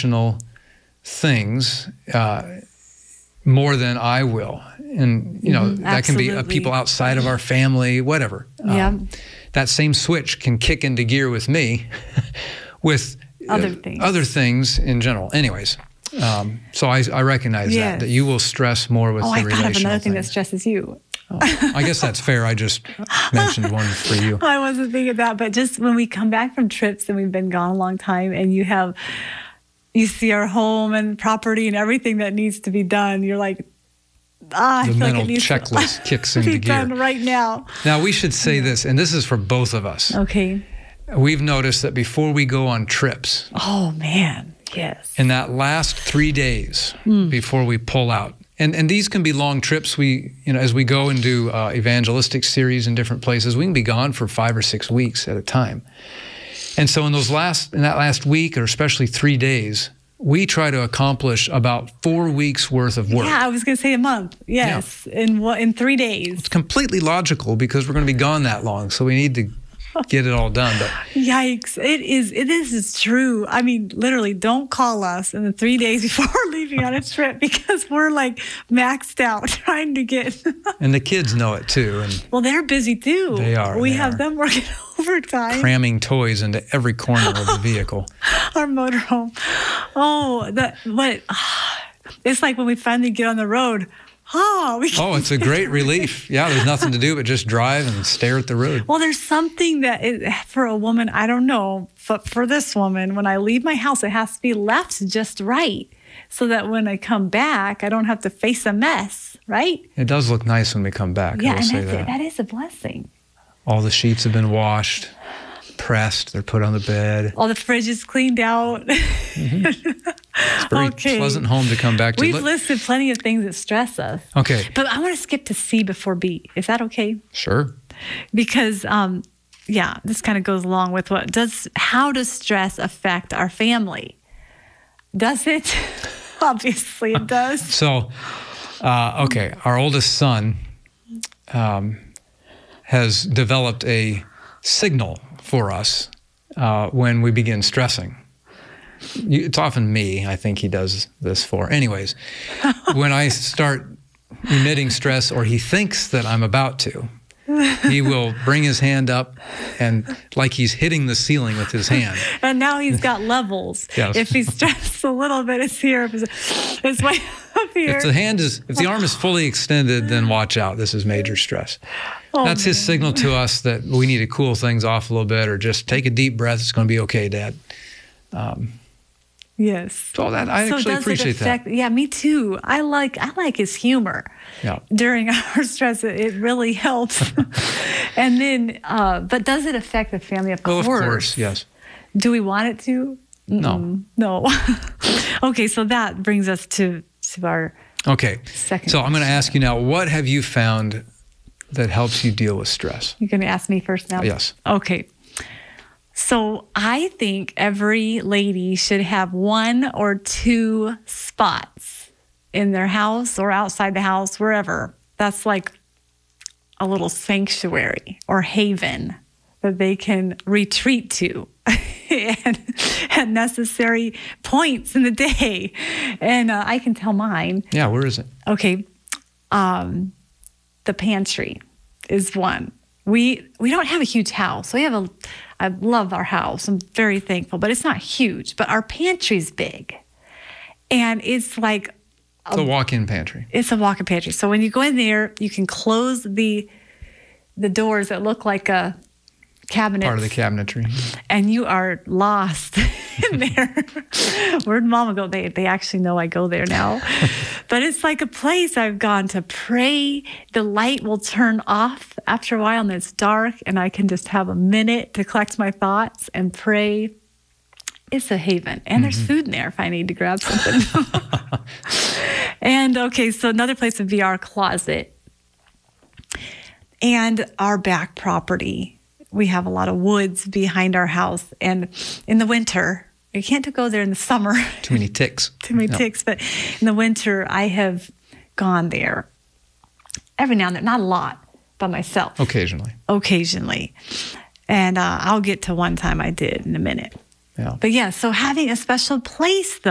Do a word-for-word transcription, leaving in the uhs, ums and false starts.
additional things uh, more than I will. And, you know, Mm-hmm, that can be uh, absolutely. people outside of our family, whatever. Yeah. Um, that same switch can kick into gear with me with Other uh, things. other things in general. Anyways, um, so I, I recognize Yes. that, that you will stress more with Oh, the I relational thought of another thing that things. stresses you. Oh, I guess that's fair. I just mentioned one for you. I wasn't thinking that, but just when we come back from trips and we've been gone a long time and you have, you see our home and property and everything that needs to be done, you're like, ah, I The feel like mental it needs checklist to kicks be into gear. done right now. Now, we should say this, and this is for both of us. Okay. We've noticed that before we go on trips, Oh, man. Yes. in that last three days Hmm. before we pull out, and and these can be long trips. We, you know, as we go and do uh, evangelistic series in different places, we can be gone for five or six weeks at a time. And so in those last, in that last week, or especially three days, we try to accomplish about four weeks worth of work. Yeah, I was going to say a month. Yes. In what, in three days. It's completely logical because we're going to be gone that long, so we need to get it all done. But Yikes. It is, it is, is true. I mean, literally, don't call us in the three days before we're leaving on a trip because we're like maxed out trying to get. and the kids know it too, and Well, they're busy too. They are, We they have are. them working overtime. cramming toys into every corner of the vehicle. Our motorhome. Oh, that what? It's like when we finally get on the road. Oh, we can Oh, it's a great relief. Yeah, there's nothing to do but just drive and stare at the road. Well, there's something that is, for a woman, I don't know, but for this woman, when I leave my house, it has to be left just right so that when I come back, I don't have to face a mess, right? It does look nice when we come back. I Yeah, will and say that's that. it. That is a blessing. All the sheets have been washed, pressed, they're put on the bed. All the fridge is cleaned out. It's a very Okay. pleasant home to come back to. We've Let- listed plenty of things that stress us. okay, But I want to skip to C before B. Is that okay? sure. Because, um, yeah, this kind of goes along with what does, how does stress affect our family? Does it? Obviously it does. So, uh, okay, our oldest son um, has developed a signal for us uh, when we begin stressing. You, it's often me, I think he does this for. Anyways, when I start emitting stress or he thinks that I'm about to, he will bring his hand up and like he's hitting the ceiling with his hand. And now he's got levels. Yes. If he's stressed a little bit, it's here. If it's, it's way up here. If the hand is, if the arm is fully extended, then watch out. This is major stress. Oh, That's his man. signal to us that we need to cool things off a little bit or just take a deep breath. It's going to be okay, Dad. Yes. So that I So actually does appreciate it affect, that. Yeah, me too. I like I like his humor. Yeah. During our stress, it, it really helps. And then, uh, but does it affect the family? Of Oh, course. of course, yes. Do we want it to? No. Mm, no. Okay, so that brings us to to our Okay. second. So I'm going to ask you now, what have you found that helps you deal with stress? You're going to ask me first now? Yes. Okay. So I think every lady should have one or two spots in their house or outside the house, wherever. That's like a little sanctuary or haven that they can retreat to and at necessary points in the day. And uh, I can tell mine. Yeah, where is it? Okay. Um, the pantry is one. We we don't have a huge house. We have a, I love our house. I'm very thankful, but it's not huge. But our pantry's big. And it's like, It's a walk-in pantry. it's a walk-in pantry. So when you go in there, you can close the the doors that look like a cabinet. Part of the cabinetry. And you are lost in there. Where'd Mama go? They they actually know I go there now. But it's like a place I've gone to pray. The light will turn off after a while and it's dark and I can just have a minute to collect my thoughts and pray. It's a haven. And there's food in there if I need to grab something. And okay, so another place would be our closet and our back property. We have a lot of woods behind our house. And in the winter, you can't go there in the summer. Too many ticks. Too many No. ticks. But in the winter, I have gone there every now and then. Not a lot, by myself. Occasionally. Occasionally. And uh, I'll get to one time I did in a minute. Yeah. But yeah, so having a special place, though.